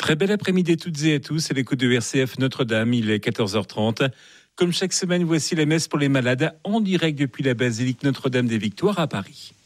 Très bel après-midi à toutes et à tous, c'est l'écoute de RCF Notre-Dame, il est 14h30. Comme chaque semaine, voici la messe pour les malades en direct depuis la basilique Notre-Dame des Victoires à Paris.